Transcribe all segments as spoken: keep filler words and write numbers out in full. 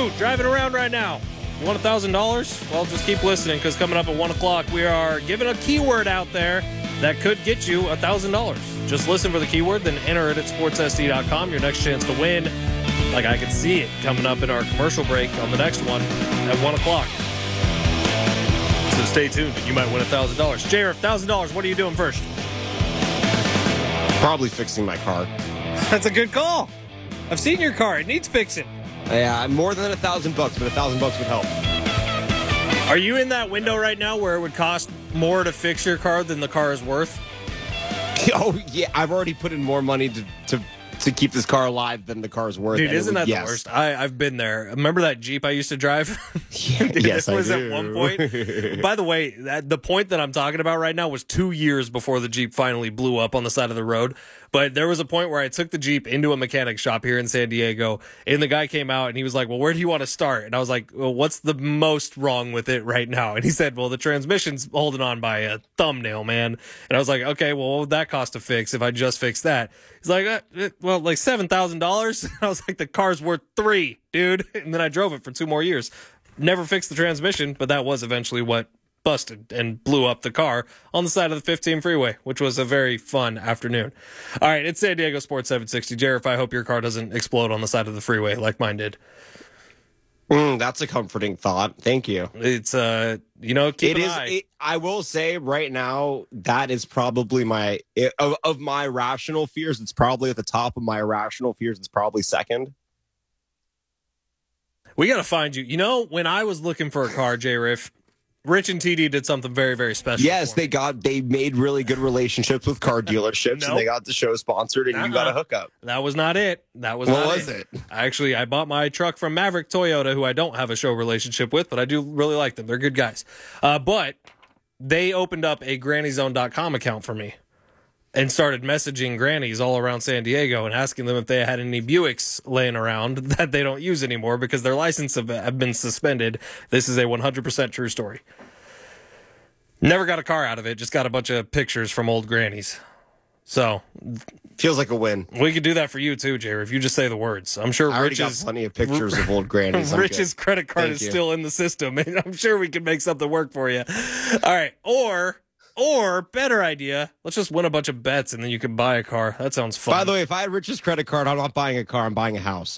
you driving around right now? You want one thousand dollars? Well, just keep listening, because coming up at one o'clock, we are giving a keyword out there that could get you one thousand dollars. Just listen for the keyword, then enter it at sports s d dot com. Your next chance to win, like I can see it coming up in our commercial break on the next one at one o'clock. So stay tuned, and you might win one thousand dollars. J R, one thousand dollars, what are you doing first? Probably fixing my car. That's a good call. I've seen your car. It needs fixing. Yeah, more than a thousand bucks, but a thousand bucks would help. Are you in that window right now where it would cost more to fix your car than the car is worth? Oh, yeah. I've already put in more money to, to, to keep this car alive than the car is worth. Dude, and isn't would, that yes. the worst? I, I've been there. Remember that Jeep I used to drive? Dude, yes, it was I do. at one point. By the way, that, the point that I'm talking about right now was two years before the Jeep finally blew up on the side of the road. But there was a point where I took the Jeep into a mechanic shop here in San Diego, and the guy came out and he was like, well, where do you want to start? And I was like, well, what's the most wrong with it right now? And he said, well, the transmission's holding on by a thumbnail, man. And I was like, okay, well, what would that cost to fix if I just fixed that? He's like, uh, well, like seven thousand dollars. I was like, the car's worth three, dude. And then I drove it for two more years. Never fixed the transmission, but that was eventually what busted and blew up the car on the side of the fifteen freeway, which was a very fun afternoon. All right, it's San Diego Sports seven sixty. Jareth, I hope your car doesn't explode on the side of the freeway like mine did. Mm, that's a comforting thought. Thank you. It's, uh, you know, keep it an is. eye. It, I will say right now, that is probably my, it, of, of my rational fears, it's probably at the top of my irrational fears. It's probably second. We got to find you. You know, when I was looking for a car, J-Riff, Rich and T D did something very, very special. Yes, for they me. got they made really good relationships with car dealerships, Nope. and they got the show sponsored, and Uh-uh. you got a hookup. That was not it. That was What not was it. it? Actually, I bought my truck from Maverick Toyota, who I don't have a show relationship with, but I do really like them. They're good guys. Uh, but they opened up a granny zone dot com account for me and started messaging grannies all around San Diego and asking them if they had any Buicks laying around that they don't use anymore because their license have, have been suspended. This is a one hundred percent true story. Never got a car out of it, just got a bunch of pictures from old grannies. So Feels like a win. we could do that for you too, Jerry, if you just say the words. I'm sure I already Rich's, got plenty of pictures of old grannies. I'm Rich's good. credit card Thank is you. still in the system, and I'm sure we can make something work for you. All right. Or, or better idea, let's just win a bunch of bets and then you can buy a car. That sounds fun. By the way, if I had Rich's credit card, I'm not buying a car. I'm buying a house.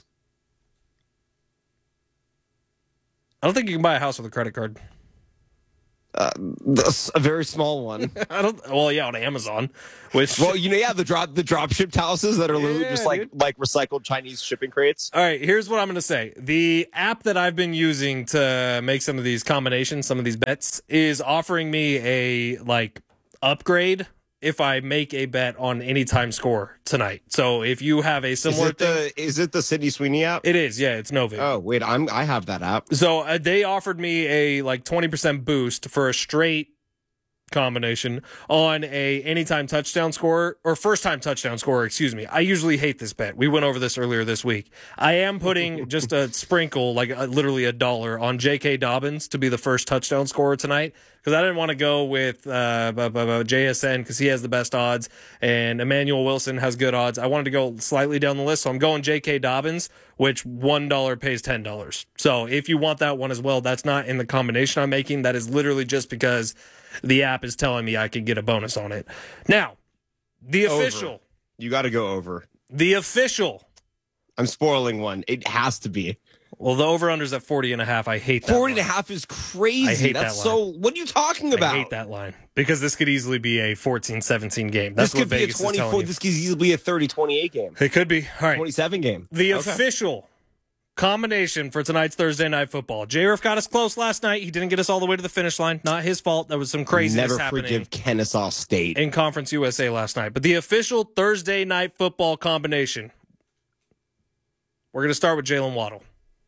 I don't think you can buy a house with a credit card. Uh, that's a very small one. I don't. Well, yeah, on Amazon, which. Well, you know, yeah, the drop the drop shipped houses that are literally Yeah, just like dude. like recycled Chinese shipping crates. All right, here's what I'm going to say. The app that I've been using to make some of these combinations, some of these bets, is offering me a like upgrade if I make a bet on anytime score tonight. So if you have a Is similar it thing, the is it the Sydney Sweeney app? it is. Yeah, it's Novi. Oh wait, I'm I have that app. So uh, they offered me a like twenty percent boost for a straight combination on a anytime touchdown score or first time touchdown scorer, excuse me. I usually hate this bet. We went over this earlier this week. I am putting just a sprinkle, like a, literally a dollar on J K. Dobbins to be the first touchdown scorer tonight because I didn't want to go with uh, b- b- b- J S N because he has the best odds and Emmanuel Wilson has good odds. I wanted to go slightly down the list, so I'm going J K. Dobbins, which one dollar pays ten dollars. So if you want that one as well, that's not in the combination I'm making. That is literally just because the app is telling me I could get a bonus on it. Now, the Over. official, You got to go over. the official. I'm spoiling one. It has to be. Well, the over-under's at forty and a half. I hate that forty and a line. half is crazy. I hate That's that so. What are you talking about? I hate that line because this could easily be a fourteen seventeen game. That's This what could be a Vegas is telling twenty-four. you. This could easily be a thirty twenty-eight game. It could be. All right. twenty-seven game. The Okay. official combination for tonight's Thursday Night Football. J-Riff got us close last night. He didn't get us all the way to the finish line. Not his fault. There was some craziness Never happening forgive Kennesaw State. in Conference U S A last night. But the official Thursday Night Football combination. We're going to start with Jalen Waddle.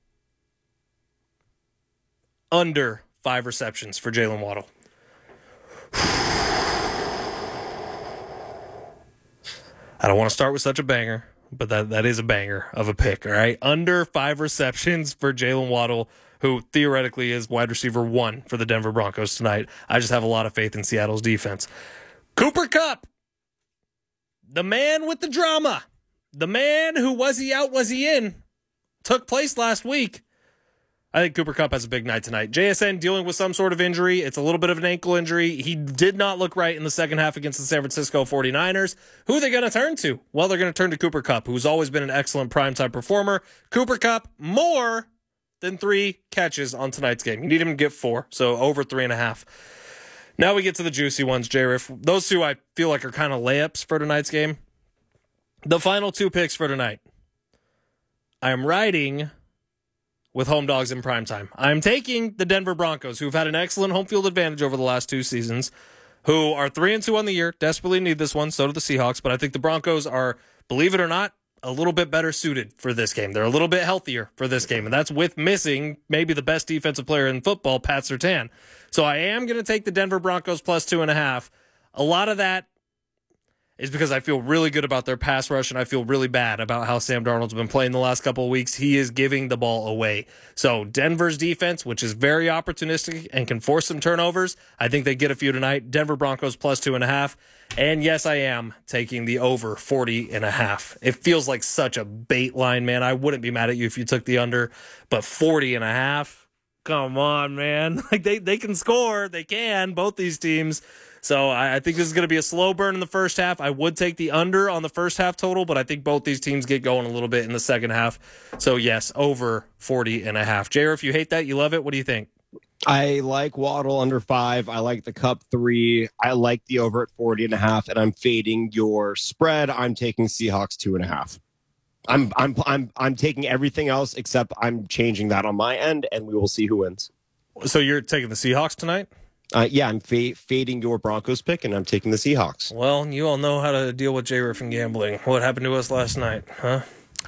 Under five receptions for Jalen Waddle. I don't want to start with such a banger, but that, that is a banger of a pick, all right? Under five receptions for Jalen Waddle, who theoretically is wide receiver one for the Denver Broncos tonight. I just have a lot of faith in Seattle's defense. Cooper Kupp, the man with the drama, the man who was he out, was he in, took place last week. I think Cooper Kupp has a big night tonight. J S N dealing with some sort of injury. It's a little bit of an ankle injury. He did not look right in the second half against the San Francisco forty-niners. Who are they going to turn to? Well, they're going to turn to Cooper Kupp, who's always been an excellent primetime performer. Cooper Kupp, more than three catches on tonight's game. You need him to get four, so over three and a half. Now we get to the juicy ones, J-Riff. Those two I feel like are kind of layups for tonight's game. The final two picks for tonight. I am riding with home dogs in primetime. I'm taking the Denver Broncos, who've had an excellent home field advantage over the last two seasons, who are three and two on the year, desperately need this one. So do the Seahawks, but I think the Broncos are, believe it or not, a little bit better suited for this game. They're a little bit healthier for this game, and that's with missing maybe the best defensive player in football, Pat Surtain. So I am going to take the Denver Broncos plus two and a half. A lot of that is because I feel really good about their pass rush, and I feel really bad about how Sam Darnold's been playing the last couple of weeks. He is giving the ball away. So Denver's defense, which is very opportunistic and can force some turnovers, I think they get a few tonight. Denver Broncos plus two and a half. And yes, I am taking the over forty and a half. It feels like such a bait line, man. I wouldn't be mad at you if you took the under, but forty and a half? Come on, man. Like they, they can score. They can, both these teams. So I think this is going to be a slow burn in the first half. I would take the under on the first half total, but I think both these teams get going a little bit in the second half. So yes, over forty and a half. J R, if you hate that, you love it. What do you think? I like Waddle under five. I like the Cup three. I like the over at forty and a half, and I'm fading your spread. I'm taking Seahawks two and a half. I'm I'm I'm I'm taking everything else except I'm changing that on my end, and we will see who wins. So you're taking the Seahawks tonight? Uh, yeah, I'm fa- fading your Broncos pick, and I'm taking the Seahawks. Well, you all know how to deal with J-Riff and gambling. What happened to us last night, huh?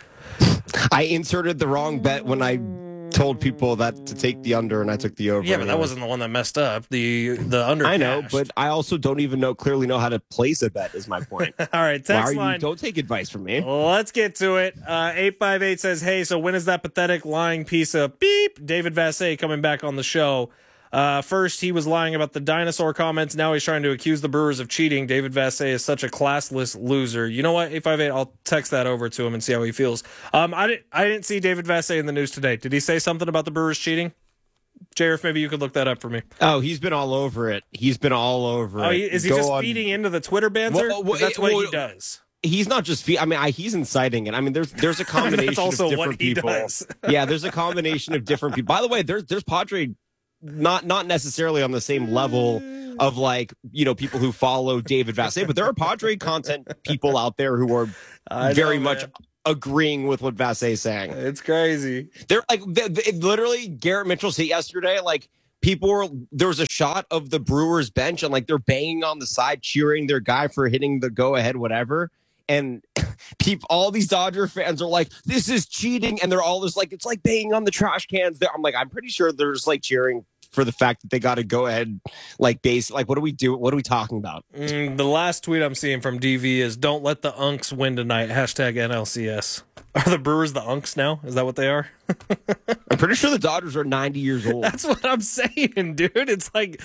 I inserted the wrong bet when I told people that to take the under, and I took the over. Yeah, but that wasn't the one that messed up. The the under. I know, cashed. but I also don't even know clearly know how to place a bet. Is my point. All right, text Why are line. you, don't take advice from me. Let's get to it. Uh, eight five eight says, "Hey, so when is that pathetic lying piece of beep David Vassay coming back on the show?" Uh, first, he was lying about the dinosaur comments. Now he's trying to accuse the Brewers of cheating. David Vassay is such a classless loser. You know what? eight five eight, I'll text that over to him and see how he feels. Um, I didn't, I didn't see David Vassay in the news today. Did he say something about the Brewers cheating? J R F, maybe you could look that up for me. Oh, he's been all over it. He's been all over oh, it. He, is he Go just on. feeding into the Twitter banter? Well, well, that's what well, he does. He's not just. Fe- I mean, I, he's inciting it. I mean, there's there's a combination That's also of different what he people. does. Yeah, there's a combination of different people. By the way, there's there's Padre, not not necessarily on the same level of like you know people who follow David Vassay, but there are Padre content people out there who are I very know, much man. agreeing with what Vassay is saying. It's crazy. They're like they, they, literally Garrett Mitchell said yesterday, like. People were there was a shot of the Brewers bench and like they're banging on the side, cheering their guy for hitting the go ahead, whatever. And people, all these Dodger fans are like, "This is cheating," and they're all just like, "It's like banging on the trash cans." There, I'm like, I'm pretty sure they're just like cheering for the fact that they got to go ahead, like base. Like, what do we do? What are we talking about? Mm, the last tweet I'm seeing from D V is, "Don't let the Unks win tonight." Hashtag N L C S. Are the Brewers the Unks now? Is that what they are? I'm pretty sure the Dodgers are ninety years old. That's what I'm saying, dude. It's like,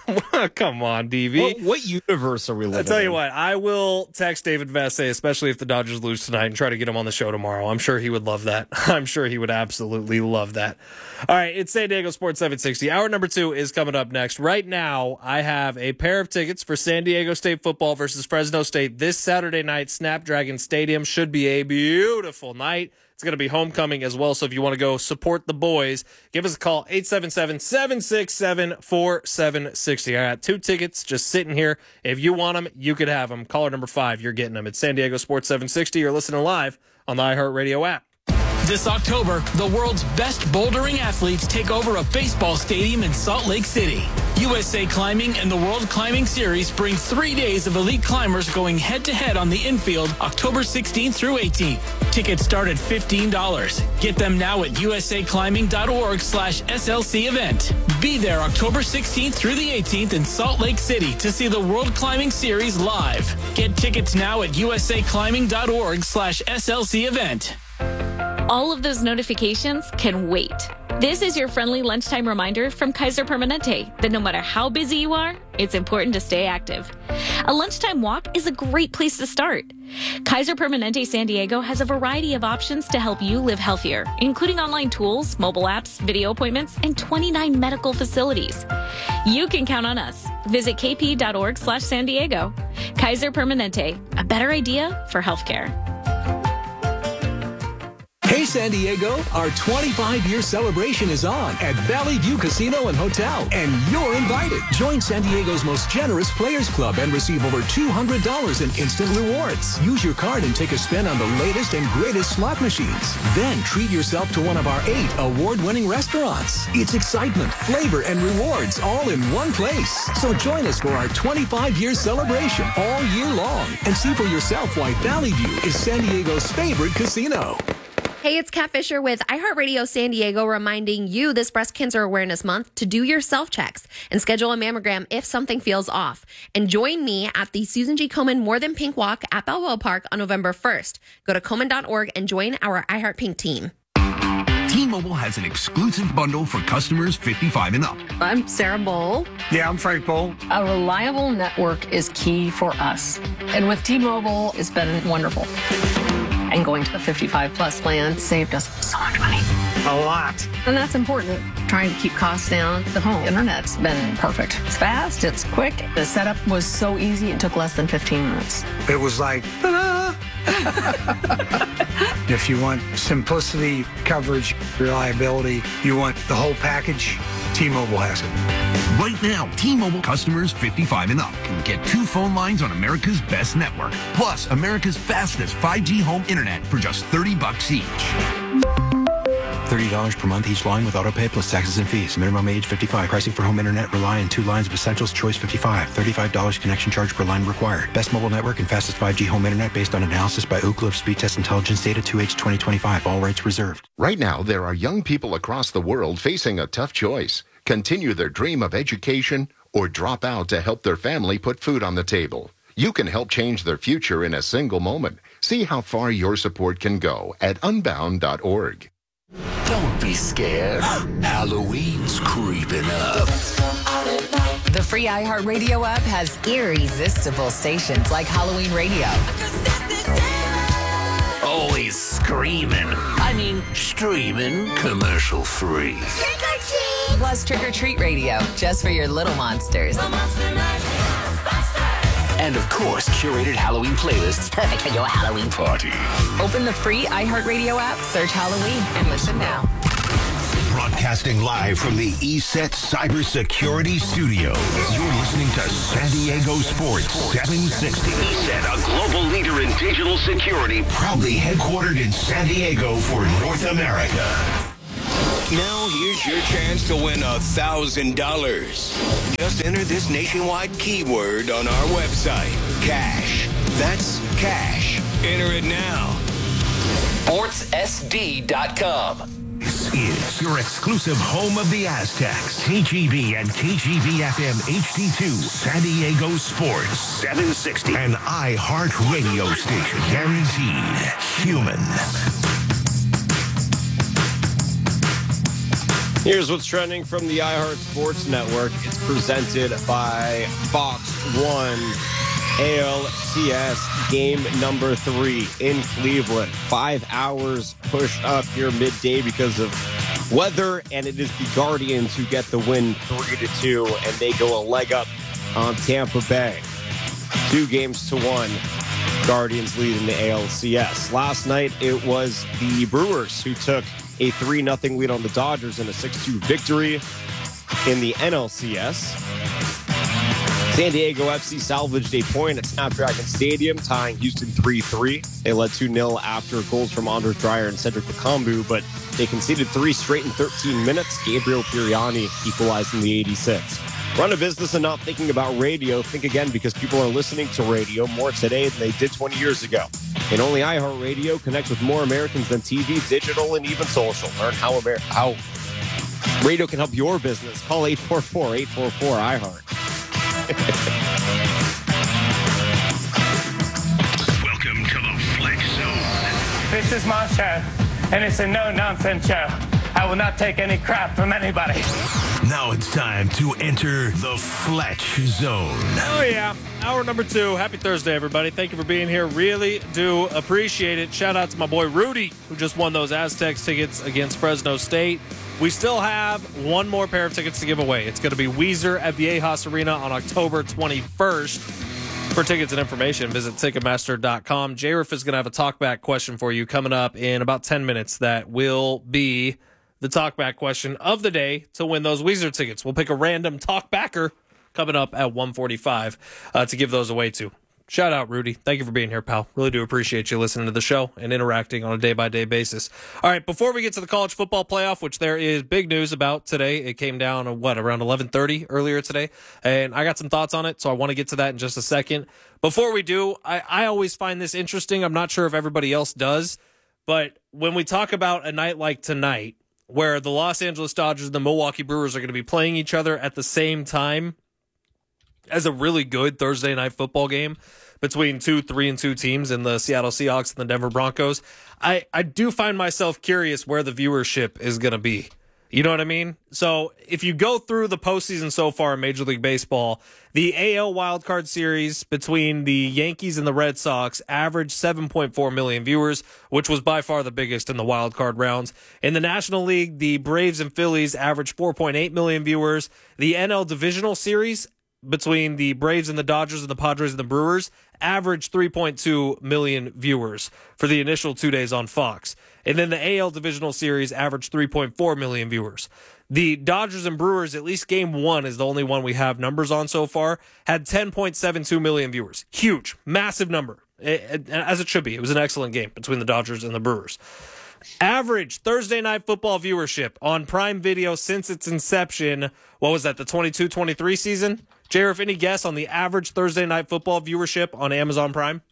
come on, D V. What, what universe are we living in? I'll tell you what, I will text David Vassay, especially if the Dodgers lose tonight, and try to get him on the show tomorrow. I'm sure he would love that. I'm sure he would absolutely love that. All right, it's San Diego Sports seven sixty. Hour number two is coming up next. Right now, I have a pair of tickets for San Diego State football versus Fresno State this Saturday night. Snapdragon Stadium should be a beautiful night. It's going to be homecoming as well, so if you want to go support the boys, give us a call, eight seven seven, seven six seven, four seven six zero. I got two tickets just sitting here. If you want them, you could have them. Caller number five, you're getting them. It's San Diego Sports seven sixty. You're listening live on the iHeartRadio app. This October, the world's best bouldering athletes take over a baseball stadium in Salt Lake City. U S A Climbing and the World Climbing Series bring three days of elite climbers going head-to-head on the infield October sixteenth through eighteenth. Tickets start at fifteen dollars. Get them now at usaclimbing.org slash SLC event. Be there October sixteenth through the eighteenth in Salt Lake City to see the World Climbing Series live. Get tickets now at usaclimbing.org slash SLC event. All of those notifications can wait. This is your friendly lunchtime reminder from Kaiser Permanente that no matter how busy you are, it's important to stay active. A lunchtime walk is a great place to start. Kaiser Permanente San Diego has a variety of options to help you live healthier, including online tools, mobile apps, video appointments, and twenty-nine medical facilities. You can count on us. Visit kp.org slash San Diego. Kaiser Permanente, a better idea for healthcare. Hey San Diego, our twenty-five year celebration is on at Valley View Casino and Hotel, and you're invited. Join San Diego's most generous Players Club and receive over two hundred dollars in instant rewards. Use your card and take a spin on the latest and greatest slot machines. Then treat yourself to one of our eight award-winning restaurants. It's excitement, flavor, and rewards all in one place. So join us for our twenty-five year celebration all year long and see for yourself why Valley View is San Diego's favorite casino. Hey, it's Kat Fisher with iHeartRadio San Diego reminding you this Breast Cancer Awareness Month to do your self-checks and schedule a mammogram if something feels off. And join me at the Susan G. Komen More Than Pink Walk at Balboa Park on November first. Go to Komen dot org and join our iHeart Pink team. T-Mobile has an exclusive bundle for customers fifty-five and up. I'm Sarah Bowl. Yeah, I'm Frank Bowl. A reliable network is key for us. And with T-Mobile, it's been wonderful. And going to the fifty-five plus plan saved us so much money. A lot. And that's important. Trying to keep costs down. The home internet's been perfect. It's fast, it's quick. The setup was so easy, it took less than fifteen minutes. It was like, ta-da! If you want simplicity, coverage, reliability, you want the whole package, T-Mobile has it. Right now, T-Mobile customers fifty-five and up can get two phone lines on America's best network, plus America's fastest five G home internet for just thirty bucks each. thirty dollars per month each line with autopay plus taxes and fees. Minimum age fifty-five. Pricing for home internet rely on two lines of Essentials Choice fifty-five. thirty-five dollars connection charge per line required. Best mobile network and fastest five G home internet based on analysis by Ookla of Speed Test Intelligence data two H twenty twenty-five. All rights reserved. Right now, there are young people across the world facing a tough choice. Continue their dream of education or drop out to help their family put food on the table. You can help change their future in a single moment. See how far your support can go at unbound dot org. Don't be scared. Halloween's creeping up. The free iHeartRadio app has irresistible stations like Halloween Radio. Always screaming. I mean, streaming commercial free. Trick or treat! Plus Trick or Treat Radio, just for your little monsters. And of course, curated Halloween playlists perfect for your Halloween party. Open the free iHeartRadio app, search Halloween, and listen now. Broadcasting live from the E S E T Cybersecurity Studios. You're listening to San Diego Sports seven sixty. E S E T, a global leader in digital security. Proudly headquartered in San Diego for North America. Now here's your chance to win a thousand dollars. Just enter this nationwide keyword on our website. Cash. That's cash. Enter it now. sports S D dot com. This is your exclusive home of the Aztecs. K G B and K G B F M H D two, San Diego Sports seven sixty. An iHeart radio station. Guaranteed human. Here's what's trending from the iHeart Sports Network. It's presented by Fox one. A L C S game number three in Cleveland. Five hours pushed up here midday because of weather, and it is the Guardians who get the win three to two, and they go a leg up on Tampa Bay. Two games to one. Guardians lead in the A L C S. Last night, it was the Brewers who took a three nothing lead on the Dodgers in a six two victory in the N L C S. San Diego F C salvaged a point at Snapdragon Stadium, tying Houston three three. They led two nil after goals from Andre Dreyer and Cedric Bakambu, but they conceded three straight in thirteen minutes. Gabriel Piriani equalized in the eighty-sixth. Run a business and not thinking about radio? Think again, because people are listening to radio more today than they did twenty years ago. And only iHeartRadio connects with more Americans than T V, digital, and even social. Learn how, Amer- how radio can help your business. Call eight four four, eight four four, iHeart. Welcome to the Flex Zone. This is my show, and it's a no-nonsense show. I will not take any crap from anybody. Now it's time to enter the Fletch Zone. Oh, yeah. Hour number two. Happy Thursday, everybody. Thank you for being here. Really do appreciate it. Shout out to my boy Rudy, who just won those Aztecs tickets against Fresno State. We still have one more pair of tickets to give away. It's going to be Weezer at Viejas Arena on October twenty-first. For tickets and information, visit Ticketmaster dot com. J-Riff is going to have a talkback question for you coming up in about ten minutes. That will be the talkback question of the day to win those Weezer tickets. We'll pick a random talkbacker coming up at one forty-five uh, to give those away to. Shout out, Rudy. Thank you for being here, pal. Really do appreciate you listening to the show and interacting on a day-by-day basis. All right, before we get to the college football playoff, which there is big news about today, it came down, at what, around eleven thirty earlier today, and I got some thoughts on it, so I want to get to that in just a second. Before we do, I, I always find this interesting. I'm not sure if everybody else does, but when we talk about a night like tonight, where the Los Angeles Dodgers and the Milwaukee Brewers are going to be playing each other at the same time as a really good Thursday night football game between two, three, and two teams in the Seattle Seahawks and the Denver Broncos, I, I do find myself curious where the viewership is going to be. You know what I mean? So if you go through the postseason so far in Major League Baseball, the A L wildcard series between the Yankees and the Red Sox averaged seven point four million viewers, which was by far the biggest in the wildcard rounds. In the National League, the Braves and Phillies averaged four point eight million viewers. The N L Divisional Series between the Braves and the Dodgers and the Padres and the Brewers averaged three point two million viewers for the initial two days on Fox. And then the A L Divisional Series averaged three point four million viewers. The Dodgers and Brewers, at least game one is the only one we have numbers on so far, had ten point seven two million viewers. Huge, massive number, as it should be. It was an excellent game between the Dodgers and the Brewers. Average Thursday night football viewership on Prime Video since its inception, what was that, the twenty-two twenty-three season? J-Riff, any guess on the average Thursday night football viewership on Amazon Prime?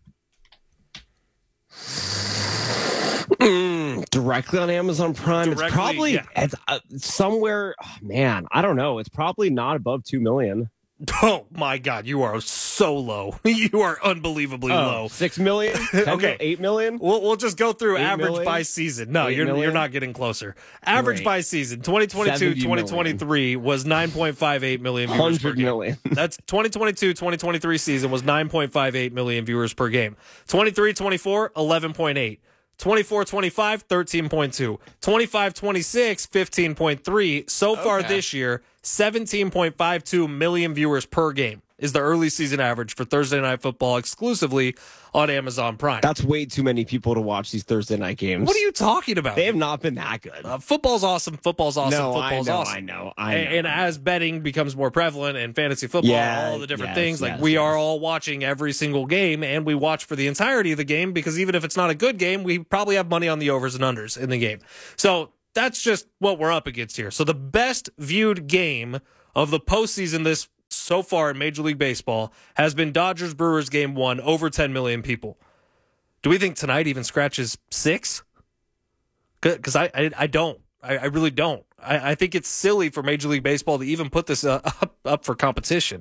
Mm, directly on Amazon Prime, Directly, it's probably yeah. it's, uh, somewhere. Oh, man, I don't know. It's probably not above two million. Oh my God, you are so low. You are unbelievably Oh, low. Six million? Ten Okay. mil- eight million? We'll we'll just go through Eight average million? by season. No, Eight you're million? you're not getting closer. Average Great. by season, twenty twenty-two twenty twenty-three was nine point five eight million viewers per Hundred game. million. That's twenty twenty-two twenty twenty-three season was nine point five eight million viewers per game. twenty-three twenty-four eleven point eight. twenty-four twenty-five thirteen point two. twenty-five twenty-six fifteen point three. So far Okay. this year, seventeen point five two million viewers per game is the early season average for Thursday Night Football exclusively on Amazon Prime. That's way too many people to watch these Thursday night games. What are you talking about? They have not been that good. Uh, football's awesome. Football's awesome. No, football's I know, awesome. I know, I know. And, and as betting becomes more prevalent and fantasy football, Yeah, all the different yes, things, like yes, we yes. are all watching every single game, and we watch for the entirety of the game because even if it's not a good game, we probably have money on the overs and unders in the game. So that's just what we're up against here. So the best viewed game of the postseason this so far in Major League Baseball has been Dodgers Brewers game one, over ten million people. Do we think tonight even scratches six? Because I, I I don't. I, I really don't. I, I think it's silly for Major League Baseball to even put this uh, up up for competition.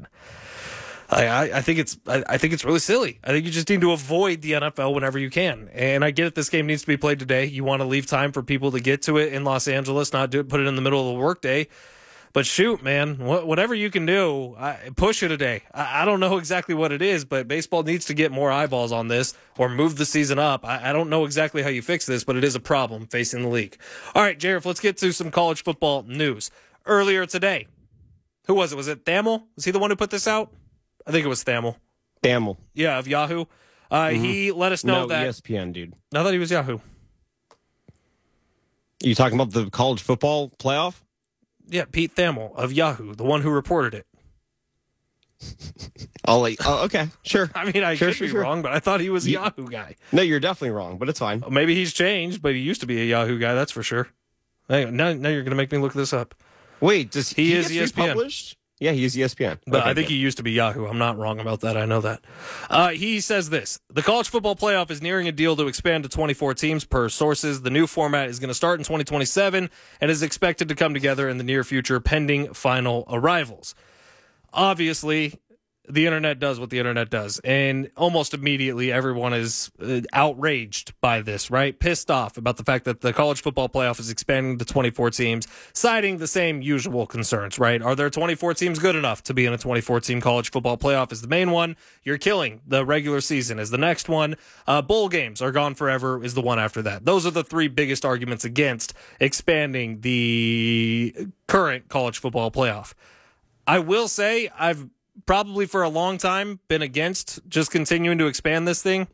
I, I, I think it's I, I think it's really silly. I think you just need to avoid the N F L whenever you can. And I get it. This game needs to be played today. You want to leave time for people to get to it in Los Angeles, not do it, put it in the middle of the workday. But shoot, man, wh- whatever you can do, I, push it a day. I, I don't know exactly what it is, but baseball needs to get more eyeballs on this or move the season up. I, I don't know exactly how you fix this, but it is a problem facing the league. All right, Jared, let's get to some college football news. Earlier today, who was it? Was it Thamel? Was he the one who put this out? I think it was Thamel. Thamel. Yeah, of Yahoo. Uh, Mhm. He let us know no, that. E S P N, dude. I thought he was Yahoo. You talking about the college football playoff? Yeah, Pete Thamel of Yahoo, the one who reported it. I'll let you, oh, okay, sure. I mean, I Sure, could sure, be sure. wrong, but I thought he was a You- Yahoo guy. No, you're definitely wrong, but it's fine. Maybe he's changed, but he used to be a Yahoo guy, that's for sure. Hang on, now, now you're going to make me look this up. Wait, does He he, is gets E S P N. republished? Yeah, he is E S P N. But Okay, I think good. he used to be Yahoo. I'm not wrong about that. I know that. Uh, he says this. The college football playoff is nearing a deal to expand to twenty-four teams per sources. The new format is going to start in twenty twenty-seven and is expected to come together in the near future pending final arrivals. Obviously, the internet does what the internet does. And almost immediately, everyone is uh, outraged by this, right? Pissed off about the fact that the college football playoff is expanding to twenty-four teams, citing the same usual concerns, right? Are there twenty-four teams good enough to be in a twenty-four team college football playoff is the main one. You're killing the regular season is the next one. Uh, bowl games are gone forever is the one after that. Those are the three biggest arguments against expanding the current college football playoff. I will say I've probably for a long time been against just continuing to expand this thing.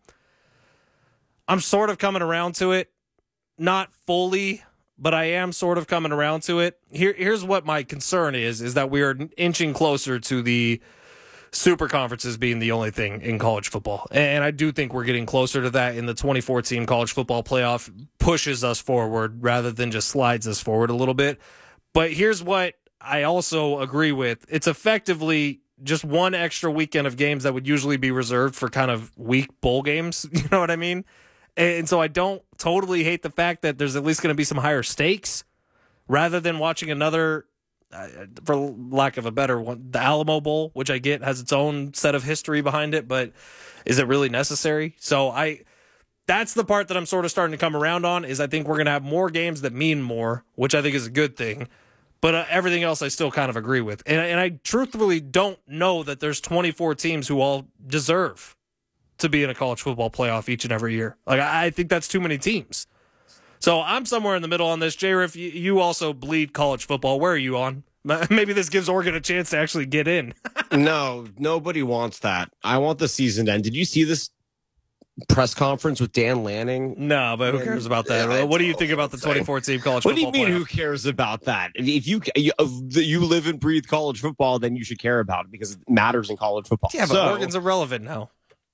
I'm sort of coming around to it. Not fully, but I am sort of coming around to it. Here, here's what my concern is, is that we are inching closer to the super conferences being the only thing in college football. And I do think we're getting closer to that, in the twenty-four team college football playoff pushes us forward rather than just slides us forward a little bit. But here's what I also agree with. It's effectively just one extra weekend of games that would usually be reserved for kind of weak bowl games. You know what I mean? And so I don't totally hate the fact that there's at least going to be some higher stakes rather than watching another, uh, for lack of a better one, the Alamo Bowl, which I get has its own set of history behind it, but is it really necessary? So I, that's the part that I'm sort of starting to come around on, is I think we're going to have more games that mean more, which I think is a good thing. But uh, everything else I still kind of agree with. And, and I truthfully don't know that there's twenty-four teams who all deserve to be in a college football playoff each and every year. Like, I think that's too many teams. So I'm somewhere in the middle on this. J-Riff, you, you also bleed college football. Where are you on? Maybe this gives Oregon a chance to actually get in. No, nobody wants that. I want the season to end. Did you see this press conference with Dan Lanning? No, but who cares about that? Yeah, what do you think about the twenty-four team college what football What do you mean, playoff? who cares about that? If you, you you live and breathe college football, then you should care about it because it matters in college football. Yeah, but so, Oregon's irrelevant now.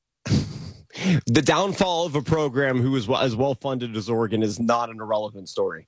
The downfall of a program who is as well-funded as Oregon is not an irrelevant story.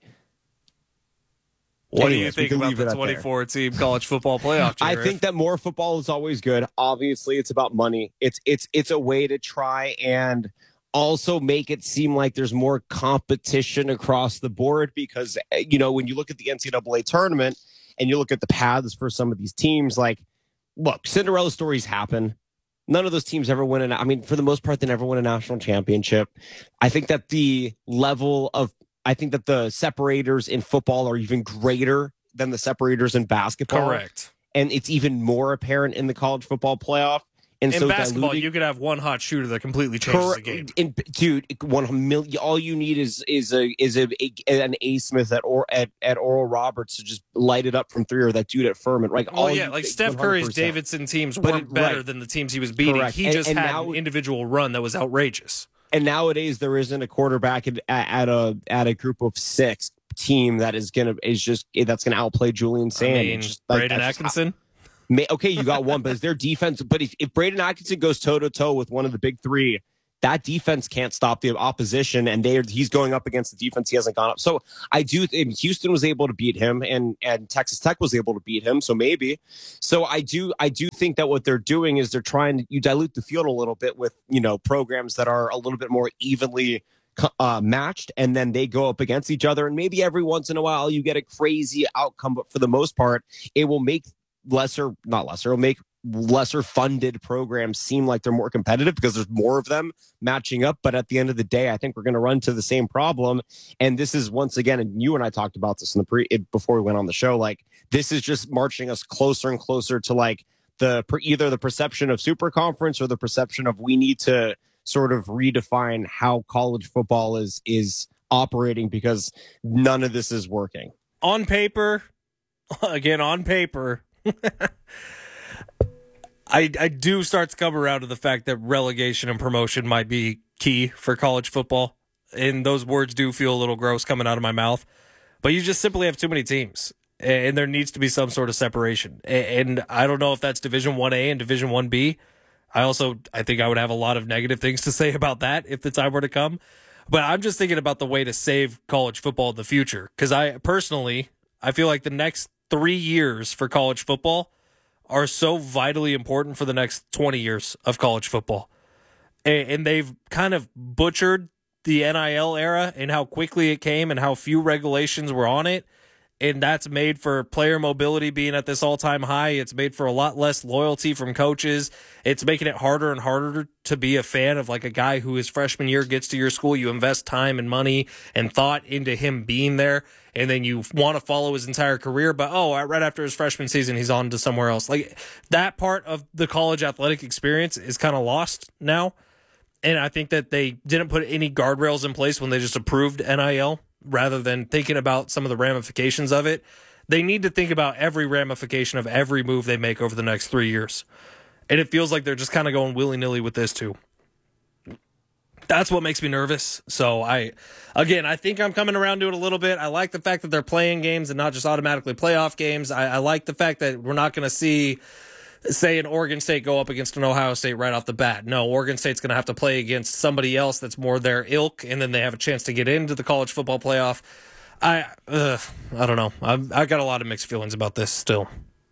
What Anyways, do you think about the twenty-four team college football playoff? I think that more football is always good. Obviously, it's about money. It's it's it's a way to try and also make it seem like there's more competition across the board, because, you know, when you look at the N C double A tournament and you look at the paths for some of these teams, like, look, Cinderella stories happen. None of those teams ever win an, I mean, for the most part, they never win a national championship. I think that the level of, I think that the separators in football are even greater than the separators in basketball. Correct. And it's even more apparent in the college football playoff. And in so basketball, diluting, you could have one hot shooter that completely changes cor- the game. In, dude, one million. All you need is is a is a, a an A Smith at or at, at Oral Roberts to just light it up from three, or that dude at Furman. Like, oh all yeah, you, like Steph Curry's Davidson teams But weren't it- better right. than the teams he was beating. Correct. He And- just and had now- an individual run that was outrageous. And nowadays, there isn't a quarterback at, at a at a group of six team that is gonna is just that's gonna outplay Julian Sand. I mean, It's just, like, Braden that's just how- Atkinson. May, okay, you got one, but is their defense? But if, if Braden Atkinson goes toe to toe with one of the big three, that defense can't stop the opposition, and they he's going up against the defense he hasn't gone up. So I do. And Houston was able to beat him, and and Texas Tech was able to beat him. So maybe. So I do. I do think that what they're doing is they're trying to you dilute the field a little bit with, you know, programs that are a little bit more evenly uh, matched, and then they go up against each other, and maybe every once in a while you get a crazy outcome, but for the most part, it will make lesser, not lesser, it'll make lesser funded programs seem like they're more competitive because there's more of them matching up. But at the end of the day, I think we're going to run to the same problem. And this is once again, and you and I talked about this in the pre before we went on the show, like this is just marching us closer and closer to like the either the perception of super conference or the perception of we need to sort of redefine how college football is is operating, because none of this is working. On paper, again, on paper, I I do start to come around to the fact that relegation and promotion might be key for college football. And those words do feel a little gross coming out of my mouth. But you just simply have too many teams. And there needs to be some sort of separation. And I don't know if that's Division one A and Division one B. I also, I think I would have a lot of negative things to say about that if the time were to come. But I'm just thinking about the way to save college football in the future. Because I personally, I feel like the next three years for college football are so vitally important for the next twenty years of college football. And they've kind of butchered the N I L era and how quickly it came and how few regulations were on it. and that's made for player mobility being at this all-time high. It's made for a lot less loyalty from coaches. It's making it harder and harder to be a fan of like a guy who his freshman year gets to your school. You invest time and money and thought into him being there, and then you want to follow his entire career. But, oh, right after his freshman season, he's on to somewhere else. Like, that part of the college athletic experience is kind of lost now. And I think that they didn't put any guardrails in place when they just approved N I L rather than thinking about some of the ramifications of it. They need to think about every ramification of every move they make over the next three years. And it feels like they're just kind of going willy-nilly with this too. That's what makes me nervous. So I, again, I think I'm coming around to it a little bit. I like the fact that they're playing games and not just automatically playoff games. I, I like the fact that we're not going to see, say, an Oregon State go up against an Ohio State right off the bat. No, Oregon State's going to have to play against somebody else that's more their ilk, and then they have a chance to get into the college football playoff. I, uh, I don't know. I've, I got a lot of mixed feelings about this still.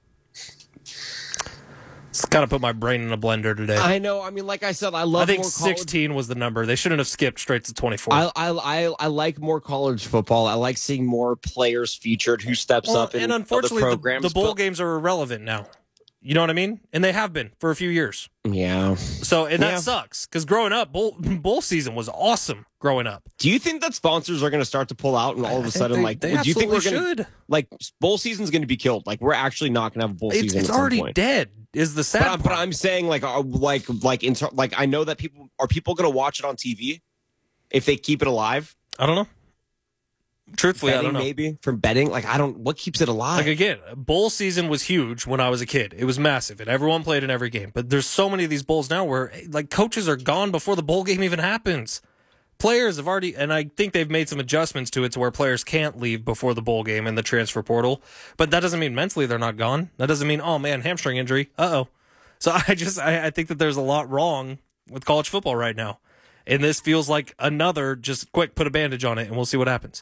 It's kind of put my brain in a blender today. I know. I mean, like I said, I love. I think more college. sixteen was the number. They shouldn't have skipped straight to twenty-four. I, I I I like more college football. I like seeing more players featured who steps well, up in and unfortunately, other programs. The, the bowl but, games are irrelevant now. You know what I mean? And they have been for a few years. Yeah. So, and that yeah. sucks because growing up, bowl, bowl season was awesome growing up. Do you think that sponsors are going to start to pull out and all of a sudden, they, like, they do you think we're going to, like, bowl season's going to be killed? Like, we're actually not going to have a bowl it's, season. It's at already some point. dead. Is the sad but, part. but I'm saying, like, are, like, like, in, like, I know that people are people going to watch it on T V if they keep it alive. I don't know. Truthfully, betting, I don't know. Maybe from betting, like I don't. What keeps it alive? Like again, bowl season was huge when I was a kid. It was massive, and everyone played in every game. But there's so many of these bowls now where like coaches are gone before the bowl game even happens. Players have already, and I think they've made some adjustments to it to where players can't leave before the bowl game in the transfer portal. But that doesn't mean mentally they're not gone. That doesn't mean, oh man, hamstring injury. Uh oh. So I just I, I think that there's a lot wrong with college football right now, and this feels like another just quick put a bandage on it, and we'll see what happens.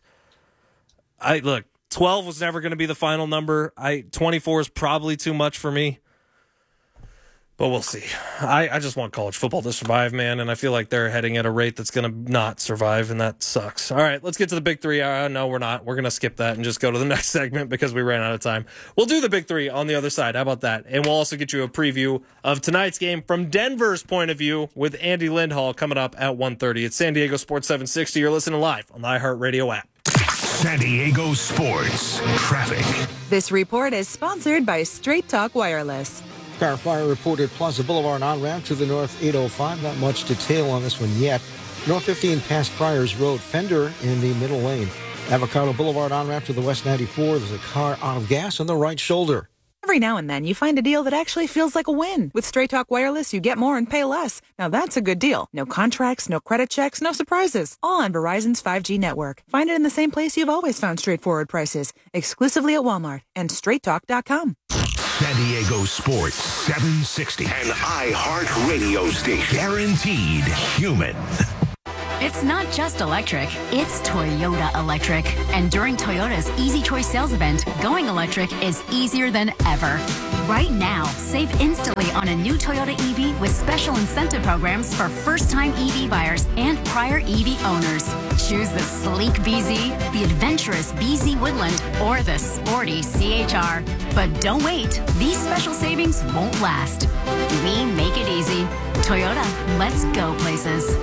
I look, twelve was never going to be the final number. I twenty-four is probably too much for me, but we'll see. I, I just want college football to survive, man, and I feel like they're heading at a rate that's going to not survive, and that sucks. All right, let's get to the big three. Uh, no, we're not. We're going to skip that and just go to the next segment because we ran out of time. We'll do the big three on the other side. How about that? And we'll also get you a preview of tonight's game from Denver's point of view with Andy Lindhall coming up at one thirty. It's San Diego Sports seven sixty. You're listening live on the iHeartRadio app. San Diego Sports Traffic. This report is sponsored by Straight Talk Wireless. Car fire reported Plaza Boulevard on-ramp to the north eight oh five. Not much detail on this one yet. North fifteen past Friars Road. Fender in the middle lane. Avocado Boulevard on-ramp to the west ninety-four. There's a car out of gas on the right shoulder. Every now and then, you find a deal that actually feels like a win. With Straight Talk Wireless, you get more and pay less. Now that's a good deal. No contracts, no credit checks, no surprises. All on Verizon's five G network. Find it in the same place you've always found straightforward prices. Exclusively at Walmart and straight talk dot com. San Diego Sports seven sixty. An iHeartRadio station. Guaranteed human. It's not just electric, it's Toyota electric. And during Toyota's Easy Choice sales event, going electric is easier than ever. Right now, save instantly on a new Toyota E V with special incentive programs for first-time E V buyers and prior E V owners. Choose the sleek B Z, the adventurous B Z Woodland, or the sporty C H R. But don't wait, these special savings won't last. We make it easy. Toyota, let's go places.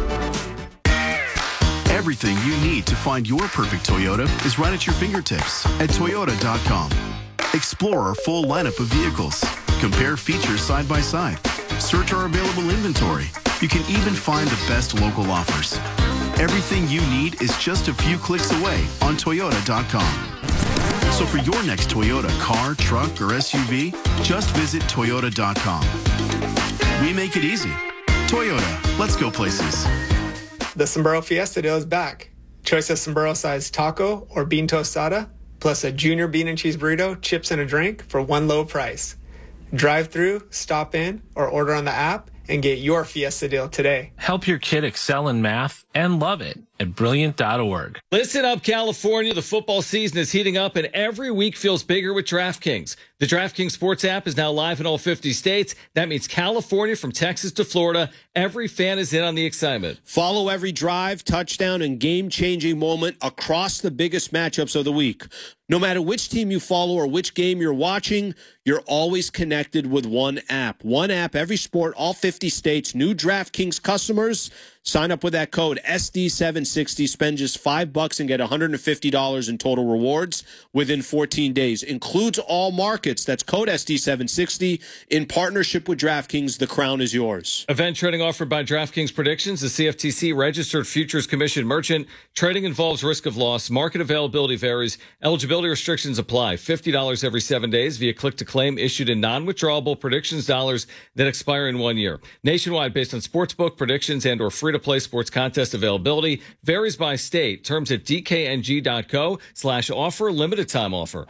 Everything you need to find your perfect Toyota is right at your fingertips at Toyota dot com. Explore our full lineup of vehicles. Compare features side by side. Search our available inventory. You can even find the best local offers. Everything you need is just a few clicks away on Toyota dot com. So for your next Toyota car, truck, or S U V, just visit Toyota dot com. We make it easy. Toyota, let's go places. The Sombrero Fiesta Deal is back. Choice of Sombrero-sized taco or bean tostada, plus a junior bean and cheese burrito, chips, and a drink for one low price. Drive through, stop in, or order on the app and get your Fiesta Deal today. Help your kid excel in math and love it at brilliant dot org. Listen up, California. The football season is heating up, and every week feels bigger with DraftKings. The DraftKings Sports app is now live in all fifty states. That means California from Texas to Florida. Every fan is in on the excitement. Follow every drive, touchdown, and game-changing moment across the biggest matchups of the week. No matter which team you follow or which game you're watching, you're always connected with one app. One app, every sport, all fifty states. New DraftKings customers, sign up with that code S D seven sixty. Spend just five bucks and get one hundred fifty dollars in total rewards within fourteen days. Includes all markets. That's code S D seven sixty. In partnership with DraftKings, the crown is yours. Event trading offered by DraftKings Predictions, the C F T C registered futures commission merchant. Trading involves risk of loss. Market availability varies. Eligibility restrictions apply. fifty dollars every seven days via click-to-claim issued in non-withdrawable predictions dollars that expire in one year. Nationwide based on sportsbook predictions and or free-to-play sports contest availability. Varies by state. Terms at D K N G dot co slash offer. Limited time offer.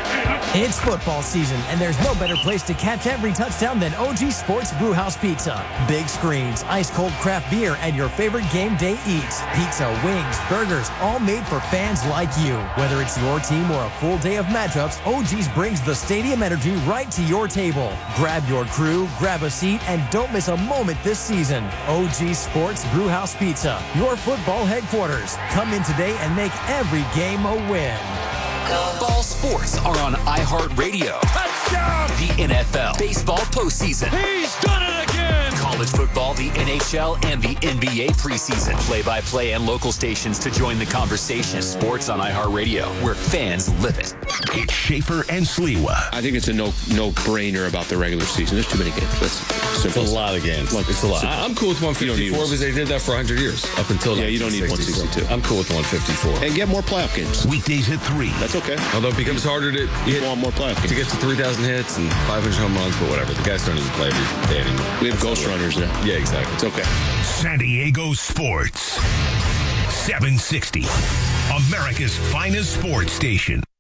It's football season, and there's no better place to catch every touchdown than O G Sports Brewhouse Pizza. Big screens, ice-cold craft beer, and your favorite game day eats. Pizza, wings, burgers, all made for fans like you. Whether it's your team or a full day of matchups, O G's brings the stadium energy right to your table. Grab your crew, grab a seat, and don't miss a moment this season. O G Sports Brewhouse Pizza, your football headquarters. Come in today and make every game a win. Ball sports are on iHeartRadio. Touchdown! The N F L, baseball postseason. He's done it again! College football, the N H L, and the N B A preseason. Play-by-play and local stations to join the conversation. Sports on iHeartRadio, where fans live it. It's Schaefer and Sliwa. I think it's a no no brainer about the regular season. There's too many games. That's simple. It's a lot of games. Look, it's a lot. I, I'm cool with one fifty-four because they did that for one hundred years up until yeah. You don't need one sixty-two. I'm cool with one fifty-four and get more playoff games. Weekdays at three. That's okay. Although it becomes harder to you want more playoff games. to get to three thousand hits and five hundred home runs, but whatever. The guys don't even play every day anymore. We have ghost runners now. Yeah, exactly. It's okay. San Diego Sports seven sixty, America's finest sports station.